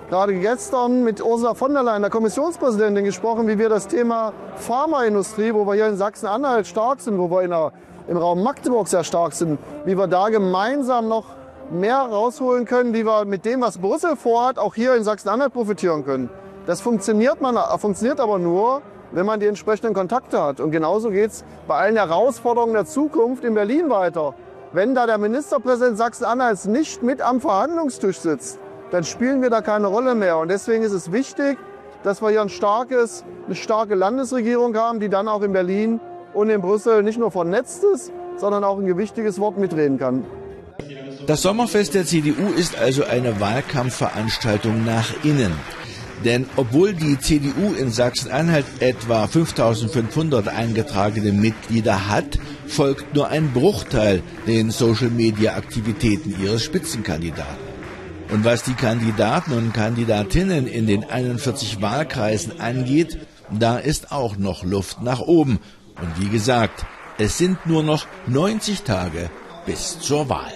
gerade gestern mit Ursula von der Leyen, der Kommissionspräsidentin, gesprochen, wie wir das Thema Pharmaindustrie, wo wir hier in Sachsen-Anhalt stark sind, wo wir im Raum Magdeburg sehr stark sind, wie wir da gemeinsam noch mehr rausholen können, wie wir mit dem, was Brüssel vorhat, auch hier in Sachsen-Anhalt profitieren können. Das funktioniert aber nur, wenn man die entsprechenden Kontakte hat. Und genauso geht es bei allen Herausforderungen der Zukunft in Berlin weiter. Wenn da der Ministerpräsident Sachsen-Anhalts nicht mit am Verhandlungstisch sitzt, dann spielen wir da keine Rolle mehr. Und deswegen ist es wichtig, dass wir hier eine starke Landesregierung haben, die dann auch in Berlin und in Brüssel nicht nur vernetzt ist, sondern auch ein gewichtiges Wort mitreden kann. Das Sommerfest der CDU ist also eine Wahlkampfveranstaltung nach innen. Denn obwohl die CDU in Sachsen-Anhalt etwa 5.500 eingetragene Mitglieder hat, folgt nur ein Bruchteil den Social-Media-Aktivitäten ihres Spitzenkandidaten. Und was die Kandidaten und Kandidatinnen in den 41 Wahlkreisen angeht, da ist auch noch Luft nach oben. Und wie gesagt, es sind nur noch 90 Tage bis zur Wahl.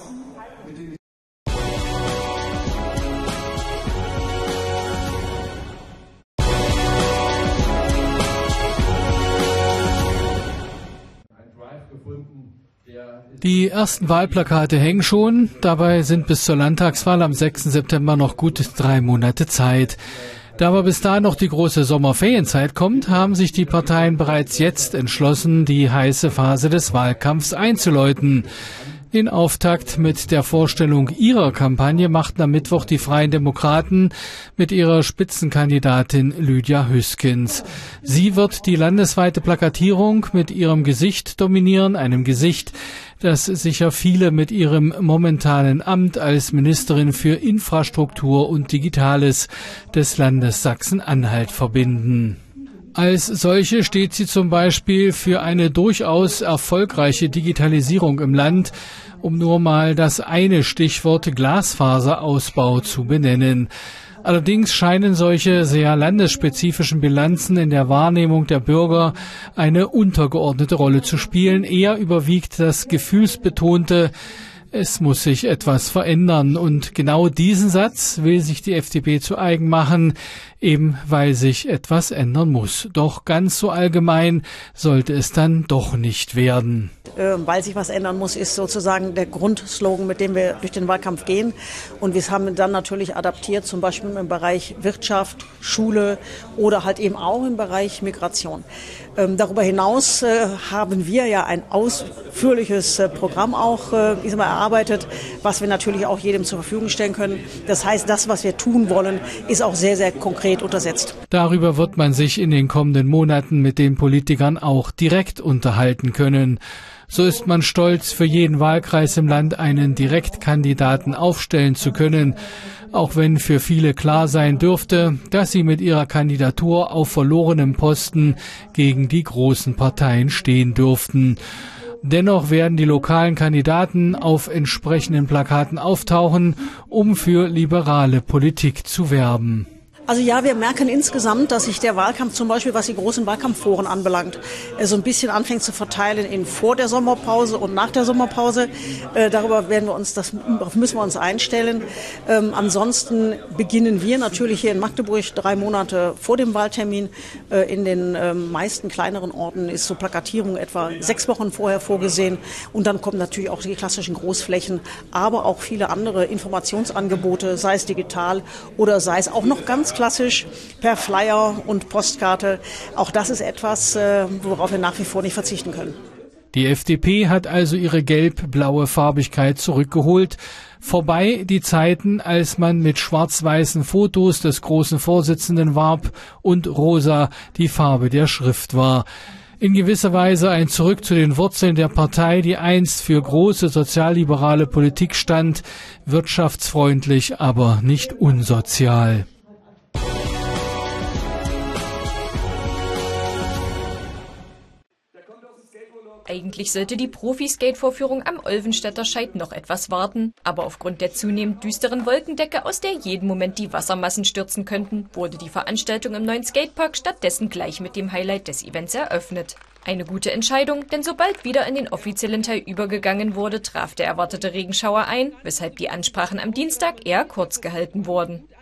Die ersten Wahlplakate hängen schon. Dabei sind bis zur Landtagswahl am 6. September noch gut 3 Monate Zeit. Da aber bis dahin noch die große Sommerferienzeit kommt, haben sich die Parteien bereits jetzt entschlossen, die heiße Phase des Wahlkampfs einzuläuten. Den Auftakt mit der Vorstellung ihrer Kampagne machten am Mittwoch die Freien Demokraten mit ihrer Spitzenkandidatin Lydia Hüskens. Sie wird die landesweite Plakatierung mit ihrem Gesicht dominieren, einem Gesicht, das sicher viele mit ihrem momentanen Amt als Ministerin für Infrastruktur und Digitales des Landes Sachsen-Anhalt verbinden. Als solche steht sie zum Beispiel für eine durchaus erfolgreiche Digitalisierung im Land, um nur mal das eine Stichwort Glasfaserausbau zu benennen. Allerdings scheinen solche sehr landesspezifischen Bilanzen in der Wahrnehmung der Bürger eine untergeordnete Rolle zu spielen. Eher überwiegt das Gefühlsbetonte, es muss sich etwas verändern. Und genau diesen Satz will sich die FDP zu eigen machen, eben weil sich etwas ändern muss. Doch ganz so allgemein sollte es dann doch nicht werden. Weil sich was ändern muss, ist sozusagen der Grundslogan, mit dem wir durch den Wahlkampf gehen. Und wir haben dann natürlich adaptiert, zum Beispiel im Bereich Wirtschaft, Schule oder halt eben auch im Bereich Migration. Darüber hinaus haben wir ja ein ausführliches Programm auch erarbeitet, was wir natürlich auch jedem zur Verfügung stellen können. Das heißt, das, was wir tun wollen, ist auch sehr, sehr konkret untersetzt. Darüber wird man sich in den kommenden Monaten mit den Politikern auch direkt unterhalten können. So ist man stolz, für jeden Wahlkreis im Land einen Direktkandidaten aufstellen zu können, auch wenn für viele klar sein dürfte, dass sie mit ihrer Kandidatur auf verlorenem Posten gegen die großen Parteien stehen dürften. Dennoch werden die lokalen Kandidaten auf entsprechenden Plakaten auftauchen, um für liberale Politik zu werben. Also ja, wir merken insgesamt, dass sich der Wahlkampf zum Beispiel, was die großen Wahlkampfforen anbelangt, so ein bisschen anfängt zu verteilen in vor der Sommerpause und nach der Sommerpause. Darauf müssen wir uns einstellen. Ansonsten beginnen wir natürlich hier in Magdeburg 3 Monate vor dem Wahltermin. In den meisten kleineren Orten ist so Plakatierung etwa 6 Wochen vorher vorgesehen. Und dann kommen natürlich auch die klassischen Großflächen, aber auch viele andere Informationsangebote, sei es digital oder sei es auch noch ganz klassisch per Flyer und Postkarte. Auch das ist etwas, worauf wir nach wie vor nicht verzichten können. Die FDP hat also ihre gelb-blaue Farbigkeit zurückgeholt. Vorbei die Zeiten, als man mit schwarz-weißen Fotos des großen Vorsitzenden warb und rosa die Farbe der Schrift war. In gewisser Weise ein Zurück zu den Wurzeln der Partei, die einst für große sozialliberale Politik stand, wirtschaftsfreundlich, aber nicht unsozial. Eigentlich sollte die Profi-Skate-Vorführung am Olvenstädter Scheid noch etwas warten, aber aufgrund der zunehmend düsteren Wolkendecke, aus der jeden Moment die Wassermassen stürzen könnten, wurde die Veranstaltung im neuen Skatepark stattdessen gleich mit dem Highlight des Events eröffnet. Eine gute Entscheidung, denn sobald wieder in den offiziellen Teil übergegangen wurde, traf der erwartete Regenschauer ein, weshalb die Ansprachen am Dienstag eher kurz gehalten wurden.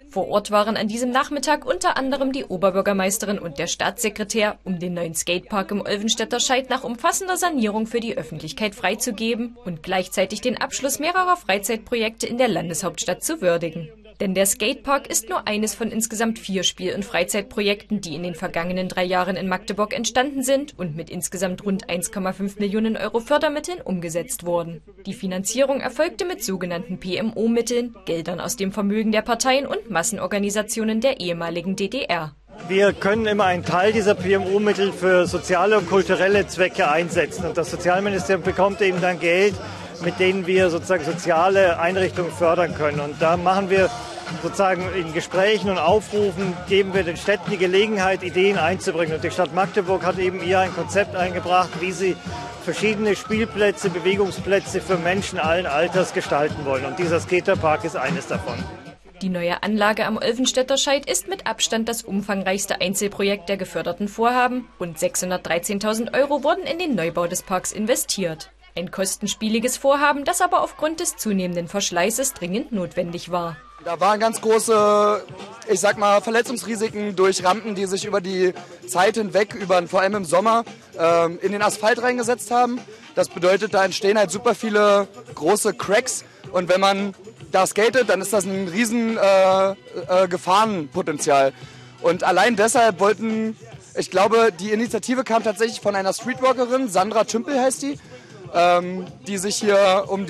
Vor Ort waren an diesem Nachmittag unter anderem die Oberbürgermeisterin und der Staatssekretär, um den neuen Skatepark im Olvenstädter Scheid nach umfassender Sanierung für die Öffentlichkeit freizugeben und gleichzeitig den Abschluss mehrerer Freizeitprojekte in der Landeshauptstadt zu würdigen. Denn der Skatepark ist nur eines von insgesamt 4 Spiel- und Freizeitprojekten, die in den vergangenen 3 Jahren in Magdeburg entstanden sind und mit insgesamt rund 1,5 Millionen Euro Fördermitteln umgesetzt wurden. Die Finanzierung erfolgte mit sogenannten PMO-Mitteln, Geldern aus dem Vermögen der Parteien und Massenorganisationen der ehemaligen DDR. Wir können immer einen Teil dieser PMO-Mittel für soziale und kulturelle Zwecke einsetzen. Und das Sozialministerium bekommt eben dann Geld, mit denen wir sozusagen soziale Einrichtungen fördern können. Und da machen wir sozusagen in Gesprächen und Aufrufen, geben wir den Städten die Gelegenheit, Ideen einzubringen. Und die Stadt Magdeburg hat eben hier ein Konzept eingebracht, wie sie verschiedene Spielplätze, Bewegungsplätze für Menschen allen Alters gestalten wollen. Und dieser Skaterpark ist eines davon. Die neue Anlage am Olvenstädter Scheid ist mit Abstand das umfangreichste Einzelprojekt der geförderten Vorhaben. Rund 613.000 Euro wurden in den Neubau des Parks investiert. Ein kostenspieliges Vorhaben, das aber aufgrund des zunehmenden Verschleißes dringend notwendig war. Da waren ganz große, Verletzungsrisiken durch Rampen, die sich über die Zeit hinweg, vor allem im Sommer, in den Asphalt reingesetzt haben. Das bedeutet, da entstehen halt super viele große Cracks. Und wenn man da skatet, dann ist das ein riesen Gefahrenpotenzial. Und allein deshalb ich glaube, die Initiative kam tatsächlich von einer Streetwalkerin, Sandra Tümpel heißt die sich hier um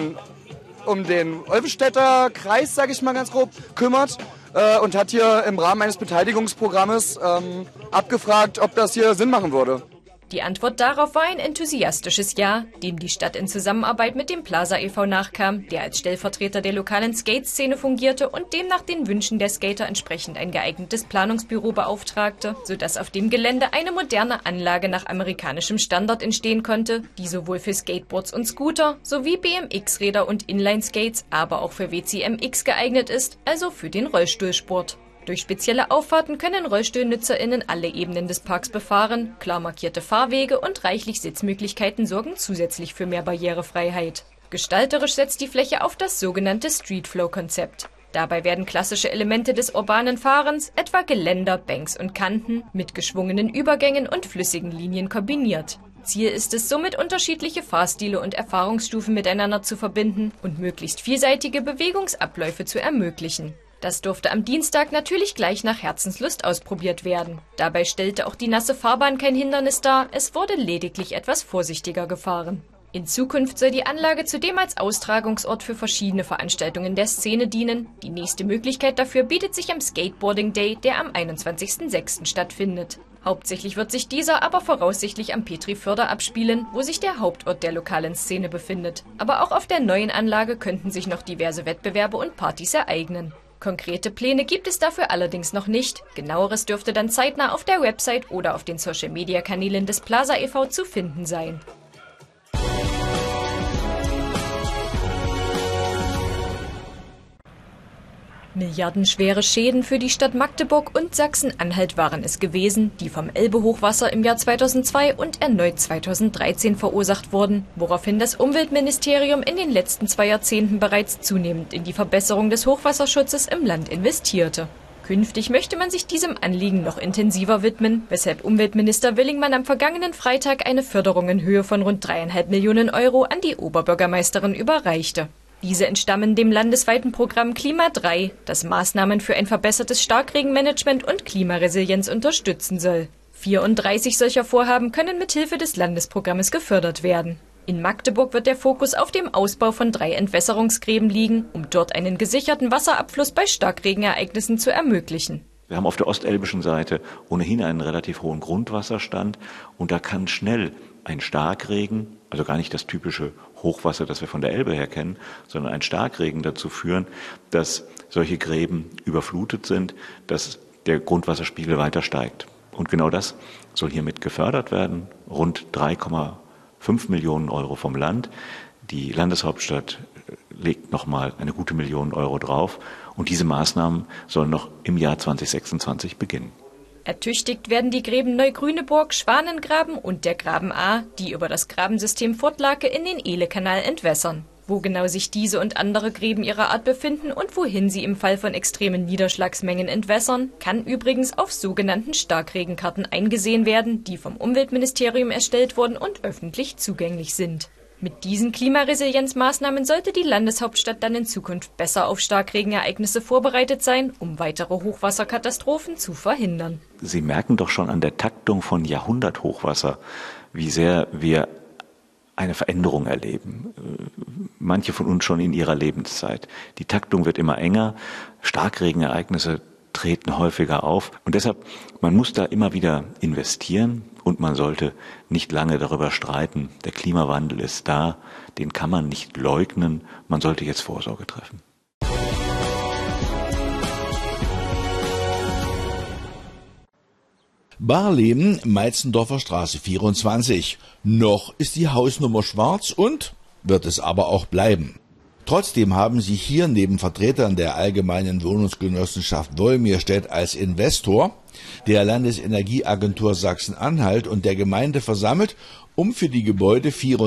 den Olvenstädter Kreis, sage ich mal ganz grob, kümmert und hat hier im Rahmen eines Beteiligungsprogrammes abgefragt, ob das hier Sinn machen würde. Die Antwort darauf war ein enthusiastisches Ja, dem die Stadt in Zusammenarbeit mit dem Plaza e.V. nachkam, der als Stellvertreter der lokalen Skate-Szene fungierte und demnach den Wünschen der Skater entsprechend ein geeignetes Planungsbüro beauftragte, sodass auf dem Gelände eine moderne Anlage nach amerikanischem Standard entstehen konnte, die sowohl für Skateboards und Scooter sowie BMX-Räder und Inline-Skates, aber auch für WCMX geeignet ist, also für den Rollstuhlsport. Durch spezielle Auffahrten können RollstuhlnützerInnen alle Ebenen des Parks befahren, klar markierte Fahrwege und reichlich Sitzmöglichkeiten sorgen zusätzlich für mehr Barrierefreiheit. Gestalterisch setzt die Fläche auf das sogenannte Streetflow-Konzept. Dabei werden klassische Elemente des urbanen Fahrens, etwa Geländer, Banks und Kanten, mit geschwungenen Übergängen und flüssigen Linien kombiniert. Ziel ist es somit, unterschiedliche Fahrstile und Erfahrungsstufen miteinander zu verbinden und möglichst vielseitige Bewegungsabläufe zu ermöglichen. Das durfte am Dienstag natürlich gleich nach Herzenslust ausprobiert werden. Dabei stellte auch die nasse Fahrbahn kein Hindernis dar, es wurde lediglich etwas vorsichtiger gefahren. In Zukunft soll die Anlage zudem als Austragungsort für verschiedene Veranstaltungen der Szene dienen. Die nächste Möglichkeit dafür bietet sich am Skateboarding Day, der am 21.06. stattfindet. Hauptsächlich wird sich dieser aber voraussichtlich am Petri-Förder abspielen, wo sich der Hauptort der lokalen Szene befindet. Aber auch auf der neuen Anlage könnten sich noch diverse Wettbewerbe und Partys ereignen. Konkrete Pläne gibt es dafür allerdings noch nicht. Genaueres dürfte dann zeitnah auf der Website oder auf den Social-Media-Kanälen des Plaza e.V. zu finden sein. Milliardenschwere Schäden für die Stadt Magdeburg und Sachsen-Anhalt waren es gewesen, die vom Elbe-Hochwasser im Jahr 2002 und erneut 2013 verursacht wurden, woraufhin das Umweltministerium in den letzten 2 Jahrzehnten bereits zunehmend in die Verbesserung des Hochwasserschutzes im Land investierte. Künftig möchte man sich diesem Anliegen noch intensiver widmen, weshalb Umweltminister Willingmann am vergangenen Freitag eine Förderung in Höhe von rund 3,5 Millionen Euro an die Oberbürgermeisterin überreichte. Diese entstammen dem landesweiten Programm Klima 3, das Maßnahmen für ein verbessertes Starkregenmanagement und Klimaresilienz unterstützen soll. 34 solcher Vorhaben können mithilfe des Landesprogrammes gefördert werden. In Magdeburg wird der Fokus auf dem Ausbau von 3 Entwässerungsgräben liegen, um dort einen gesicherten Wasserabfluss bei Starkregenereignissen zu ermöglichen. Wir haben auf der ostelbischen Seite ohnehin einen relativ hohen Grundwasserstand und da kann schnell ein Starkregen, also gar nicht das typische Hochwasser, das wir von der Elbe her kennen, sondern ein Starkregen dazu führen, dass solche Gräben überflutet sind, dass der Grundwasserspiegel weiter steigt. Und genau das soll hiermit gefördert werden. Rund 3,5 Millionen Euro vom Land. Die Landeshauptstadt legt nochmal eine gute Million Euro drauf. Und diese Maßnahmen sollen noch im Jahr 2026 beginnen. Ertüchtigt werden die Gräben Neugrüneburg, Schwanengraben und der Graben A, die über das Grabensystem Fortlake in den Ehlekanal entwässern. Wo genau sich diese und andere Gräben ihrer Art befinden und wohin sie im Fall von extremen Niederschlagsmengen entwässern, kann übrigens auf sogenannten Starkregenkarten eingesehen werden, die vom Umweltministerium erstellt wurden und öffentlich zugänglich sind. Mit diesen Klimaresilienzmaßnahmen sollte die Landeshauptstadt dann in Zukunft besser auf Starkregenereignisse vorbereitet sein, um weitere Hochwasserkatastrophen zu verhindern. Sie merken doch schon an der Taktung von Jahrhunderthochwasser, wie sehr wir eine Veränderung erleben. Manche von uns schon in ihrer Lebenszeit. Die Taktung wird immer enger, Starkregenereignisse treten häufiger auf und deshalb, man muss da immer wieder investieren und man sollte nicht lange darüber streiten. Der Klimawandel ist da, den kann man nicht leugnen, man sollte jetzt Vorsorge treffen. Barleben, Meitzendorfer Straße 24. Noch ist die Hausnummer schwarz und wird es aber auch bleiben. Trotzdem haben sich hier neben Vertretern der Allgemeinen Wohnungsgenossenschaft Wolmirstedt als Investor, der Landesenergieagentur Sachsen-Anhalt und der Gemeinde versammelt, um für die Gebäude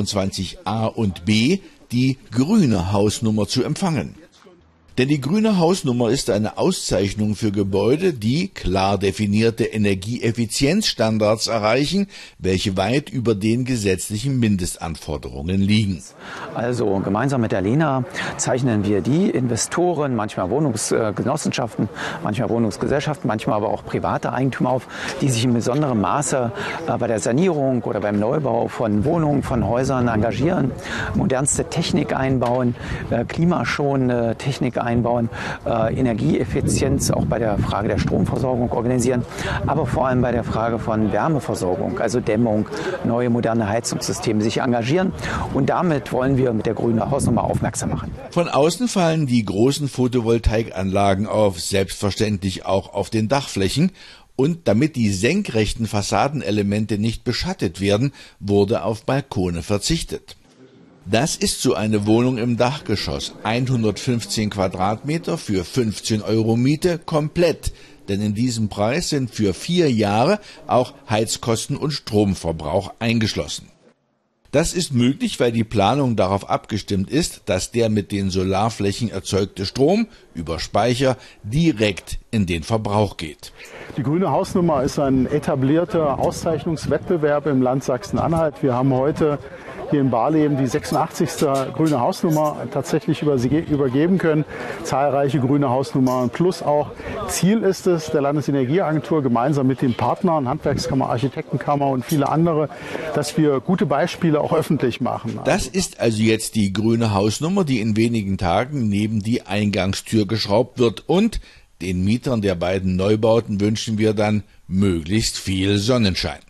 24a und b die grüne Hausnummer zu empfangen. Denn die grüne Hausnummer ist eine Auszeichnung für Gebäude, die klar definierte Energieeffizienzstandards erreichen, welche weit über den gesetzlichen Mindestanforderungen liegen. Also gemeinsam mit der Lena zeichnen wir die Investoren, manchmal Wohnungsgenossenschaften, manchmal Wohnungsgesellschaften, manchmal aber auch private Eigentümer auf, die sich in besonderem Maße bei der Sanierung oder beim Neubau von Wohnungen, von Häusern engagieren, modernste Technik einbauen, klimaschonende Technik einbauen, Energieeffizienz auch bei der Frage der Stromversorgung organisieren, aber vor allem bei der Frage von Wärmeversorgung, also Dämmung, neue moderne Heizungssysteme sich engagieren und damit wollen wir mit der grünen Hausnummer aufmerksam machen. Von außen fallen die großen Photovoltaikanlagen auf, selbstverständlich auch auf den Dachflächen. Und damit die senkrechten Fassadenelemente nicht beschattet werden, wurde auf Balkone verzichtet. Das ist so eine Wohnung im Dachgeschoss, 115 Quadratmeter für 15 € Miete, komplett. Denn in diesem Preis sind für 4 Jahre auch Heizkosten und Stromverbrauch eingeschlossen. Das ist möglich, weil die Planung darauf abgestimmt ist, dass der mit den Solarflächen erzeugte Strom über Speicher direkt in den Verbrauch geht. Die grüne Hausnummer ist ein etablierter Auszeichnungswettbewerb im Land Sachsen-Anhalt. Wir haben heute hier in Barleben die 86. grüne Hausnummer tatsächlich übergeben können. Zahlreiche grüne Hausnummern plus auch Ziel ist es der Landesenergieagentur gemeinsam mit den Partnern, Handwerkskammer, Architektenkammer und viele andere, dass wir gute Beispiele auch öffentlich machen. Das ist also jetzt die grüne Hausnummer, die in wenigen Tagen neben die Eingangstür geschraubt wird und den Mietern der beiden Neubauten wünschen wir dann möglichst viel Sonnenschein.